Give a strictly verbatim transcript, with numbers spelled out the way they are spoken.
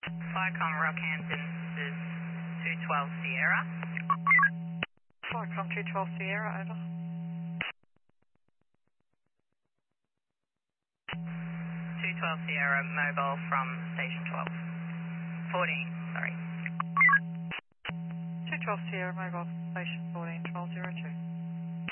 Flycom Rockhampton, this is two twelve Sierra. Flycom two twelve Sierra, over. two twelve Sierra, mobile from station twelve. fourteen, sorry. two twelve Sierra, mobile station fourteen twelve zero two.